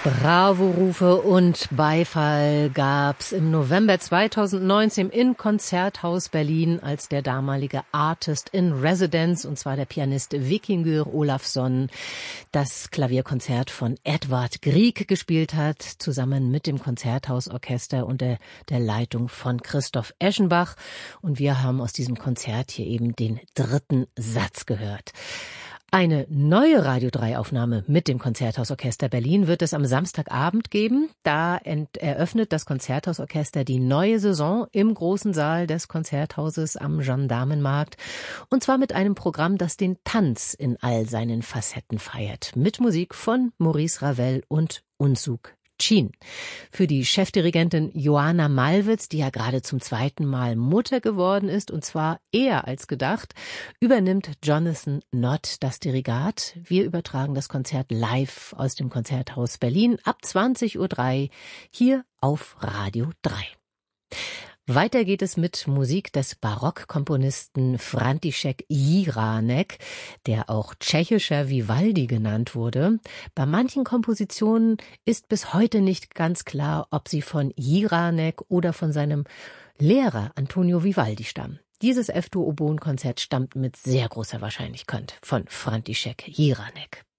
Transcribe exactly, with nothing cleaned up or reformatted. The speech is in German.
Bravo-Rufe und Beifall gab's im November zweitausendneunzehn im Konzerthaus Berlin, als der damalige Artist in Residence, und zwar der Pianist Vikingur Olafsson, das Klavierkonzert von Edvard Grieg gespielt hat, zusammen mit dem Konzerthausorchester unter der Leitung von Christoph Eschenbach. Und wir haben aus diesem Konzert hier eben den dritten Satz gehört. Eine neue Radio drei Aufnahme mit dem Konzerthausorchester Berlin wird es am Samstagabend geben. Da eröffnet das Konzerthausorchester die neue Saison im großen Saal des Konzerthauses am Gendarmenmarkt. Und zwar mit einem Programm, das den Tanz in all seinen Facetten feiert. Mit Musik von Maurice Ravel und Unsuk Chin. Für die Chefdirigentin Joanna Malwitz, die ja gerade zum zweiten Mal Mutter geworden ist, und zwar eher als gedacht, übernimmt Jonathan Nott das Dirigat. Wir übertragen das Konzert live aus dem Konzerthaus Berlin ab zwanzig Uhr drei hier auf Radio drei. Weiter geht es mit Musik des Barockkomponisten František Jiránek, der auch tschechischer Vivaldi genannt wurde. Bei manchen Kompositionen ist bis heute nicht ganz klar, ob sie von Jiránek oder von seinem Lehrer Antonio Vivaldi stammen. Dieses F-Dur-Oboen-Konzert stammt mit sehr großer Wahrscheinlichkeit von František Jiránek.